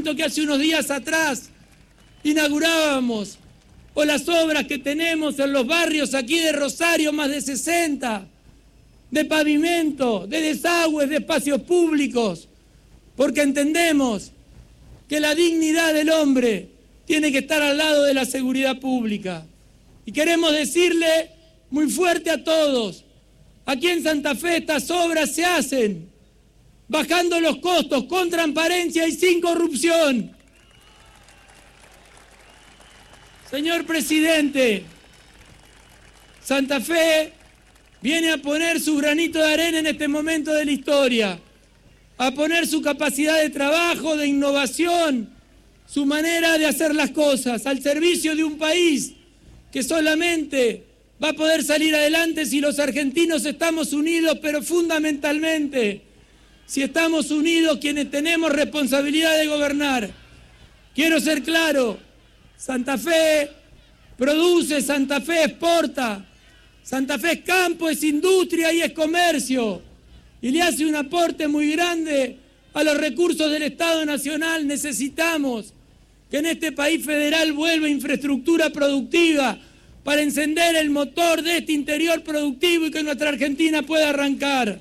que hace unos días atrás inaugurábamos, o las obras que tenemos en los barrios aquí de Rosario, más de 60, de pavimento, de desagües, de espacios públicos, porque entendemos que la dignidad del hombre tiene que estar al lado de la seguridad pública. Y queremos decirle muy fuerte a todos, aquí en Santa Fe estas obras se hacen bajando los costos, con transparencia y sin corrupción. Señor presidente, Santa Fe viene a poner su granito de arena en este momento de la historia, a poner su capacidad de trabajo, de innovación, su manera de hacer las cosas al servicio de un país que solamente va a poder salir adelante si los argentinos estamos unidos, pero fundamentalmente si estamos unidos quienes tenemos responsabilidad de gobernar. Quiero ser claro, Santa Fe produce, Santa Fe exporta, Santa Fe es campo, es industria y es comercio, y le hace un aporte muy grande a los recursos del Estado Nacional. Necesitamos que en este país federal vuelva infraestructura productiva para encender el motor de este interior productivo y que nuestra Argentina pueda arrancar.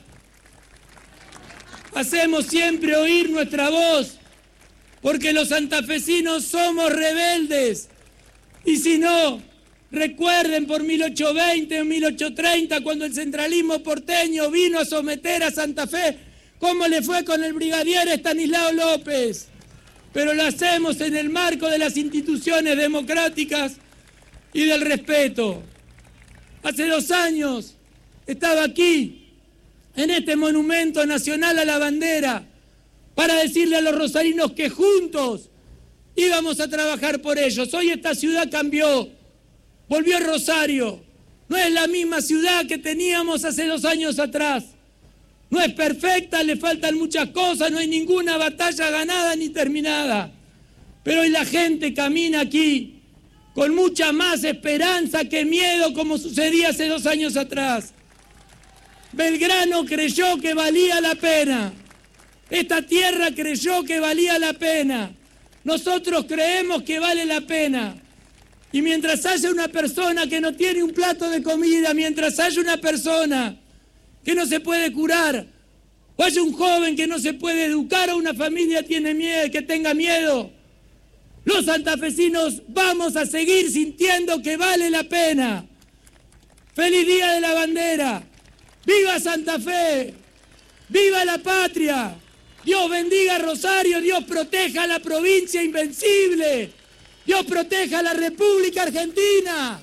Hacemos siempre oír nuestra voz, porque los santafesinos somos rebeldes. Y si no, recuerden por 1820 o 1830, cuando el centralismo porteño vino a someter a Santa Fe, cómo le fue con el brigadier Estanislao López. Pero lo hacemos en el marco de las instituciones democráticas y del respeto. Hace 2 años estaba aquí, en este monumento nacional a la bandera, para decirle a los rosarinos que juntos íbamos a trabajar por ellos. Hoy esta ciudad cambió, volvió Rosario, no es la misma ciudad que teníamos hace 2 años atrás. No es perfecta, le faltan muchas cosas, no hay ninguna batalla ganada ni terminada. Pero hoy la gente camina aquí con mucha más esperanza que miedo, como sucedía hace 2 años atrás. Belgrano creyó que valía la pena. Esta tierra creyó que valía la pena. Nosotros creemos que vale la pena. Y mientras haya una persona que no tiene un plato de comida, mientras haya una persona que no se puede curar, o haya un joven que no se puede educar, o una familia tiene miedo, que tenga miedo, los santafesinos vamos a seguir sintiendo que vale la pena. ¡Feliz Día de la Bandera! ¡Viva Santa Fe! ¡Viva la patria! Dios bendiga a Rosario, Dios proteja a la provincia invencible, Dios proteja a la República Argentina.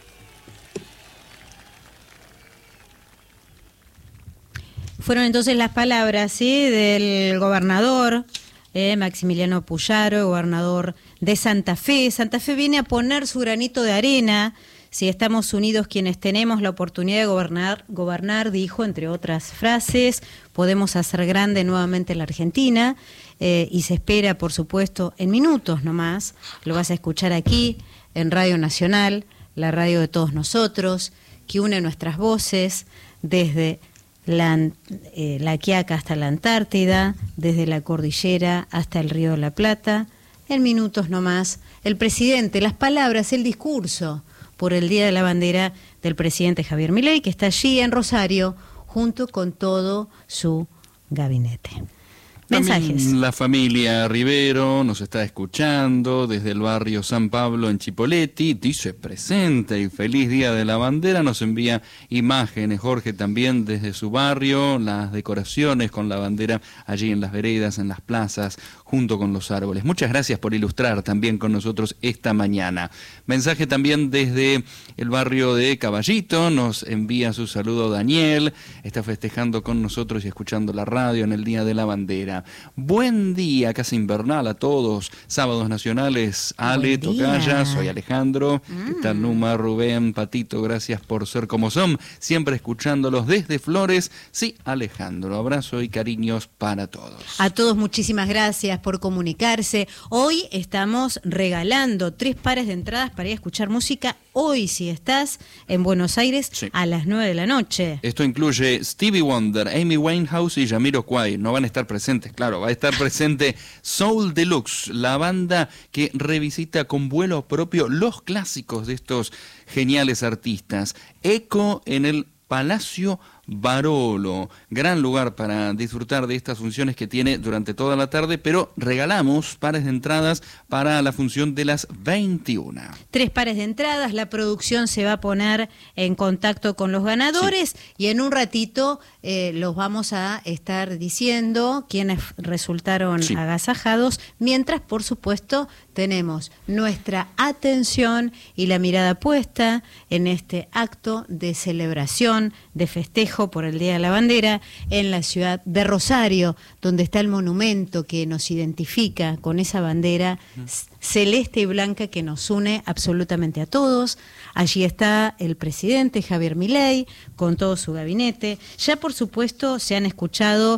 Fueron entonces las palabras, ¿sí?, del gobernador Maximiliano Puyaro, gobernador de Santa Fe. Santa Fe viene a poner su granito de arena. Si estamos unidos quienes tenemos la oportunidad de gobernar, dijo, entre otras frases, podemos hacer grande nuevamente la Argentina, y se espera, por supuesto, en minutos nomás, lo vas a escuchar aquí, en Radio Nacional, la radio de todos nosotros, que une nuestras voces desde la Quiaca hasta la Antártida, desde la cordillera hasta el Río de la Plata. En minutos nomás, el presidente, las palabras, el discurso por el Día de la Bandera del presidente Javier Milei, que está allí en Rosario junto con todo su gabinete. Mensajes. También la familia Rivero nos está escuchando desde el barrio San Pablo en Chipoleti, dice presente y feliz Día de la Bandera, nos envía imágenes, Jorge, también desde su barrio, las decoraciones con la bandera allí en las veredas, en las plazas, junto con los árboles. Muchas gracias por ilustrar también con nosotros esta mañana. Mensaje también desde el barrio de Caballito, nos envía su saludo Daniel, está festejando con nosotros y escuchando la radio en el Día de la Bandera. Buen día, casi invernal a todos. Sábados nacionales, Ale, Tocaya, soy Alejandro. ¿Qué tal, Numa, Rubén, Patito? Gracias por ser como son. Siempre escuchándolos desde Flores. Sí, Alejandro, abrazo y cariños para todos. A todos muchísimas gracias por comunicarse. Hoy estamos regalando 3 pares de entradas para ir a escuchar música hoy si estás en Buenos Aires a las 9 de la noche. Esto incluye Stevie Wonder, Amy Winehouse y Jamiroquai. No van a estar presentes, claro, va a estar presente Soul Deluxe, la banda que revisita con vuelo propio los clásicos de estos geniales artistas. Eco en el Palacio Barolo, gran lugar para disfrutar de estas funciones que tiene durante toda la tarde, pero regalamos pares de entradas para la función de las 21. 3 pares de entradas, la producción se va a poner en contacto con los ganadores y en un ratito los vamos a estar diciendo quiénes resultaron agasajados, mientras por supuesto tenemos nuestra atención y la mirada puesta en este acto de celebración, de festejo por el Día de la Bandera en la ciudad de Rosario, donde está el monumento que nos identifica con esa bandera celeste y blanca que nos une absolutamente a todos. Allí está el presidente Javier Milei con todo su gabinete. Ya por supuesto se han escuchado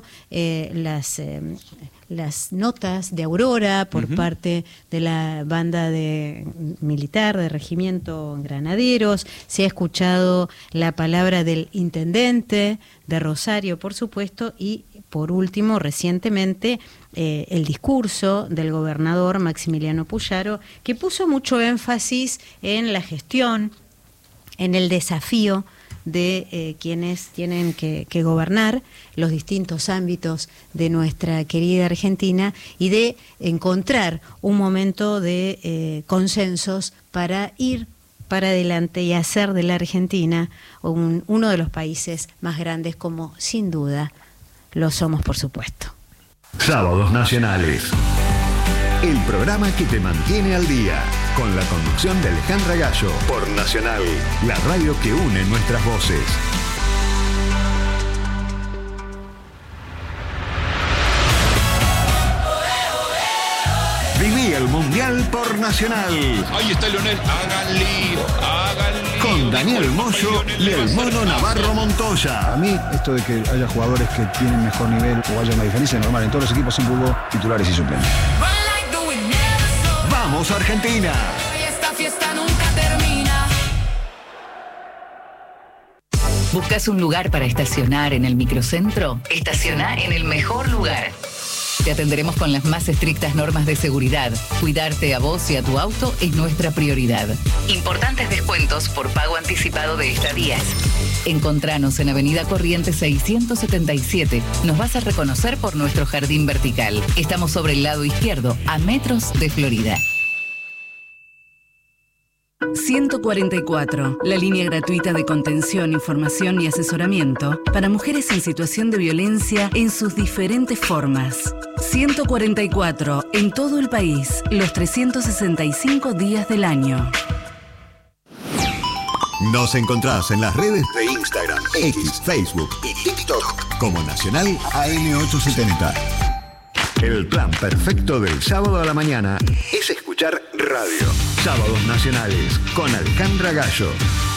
las notas de Aurora por parte de la banda militar de Regimiento Granaderos, se ha escuchado la palabra del intendente de Rosario, por supuesto, y por último, recientemente, el discurso del gobernador Maximiliano Puyaro, que puso mucho énfasis en la gestión, en el desafío de quienes tienen que gobernar los distintos ámbitos de nuestra querida Argentina y de encontrar un momento de consensos para ir para adelante y hacer de la Argentina uno de los países más grandes, como sin duda lo somos, por supuesto. Sábados Nacionales, el programa que te mantiene al día, con la conducción de Alejandra Gallo, por Nacional, la radio que une nuestras voces. Viví el Mundial por Nacional. Ahí está Leonel, hagan lío. Con Daniel Moyo y el Mono Navarro Montoya. A mí, esto de que haya jugadores que tienen mejor nivel o haya una diferencia normal, en todos los equipos siempre hubo titulares y suplentes. ¡Vamos Argentina! Esta fiesta nunca termina. ¿Buscas un lugar para estacionar en el microcentro? Estaciona en el mejor lugar. Te atenderemos con las más estrictas normas de seguridad. Cuidarte a vos y a tu auto es nuestra prioridad. Importantes descuentos por pago anticipado de estadías. Encontranos en Avenida Corrientes 677. Nos vas a reconocer por nuestro jardín vertical. Estamos sobre el lado izquierdo, a metros de Florida. 144, la línea gratuita de contención, información y asesoramiento para mujeres en situación de violencia en sus diferentes formas. 144, en todo el país, los 365 días del año. Nos encontrás en las redes de Instagram, X, Facebook y TikTok como Nacional AM870. El plan perfecto del sábado a la mañana es escuchar radio. Sábados Nacionales con Alejandra Gallo.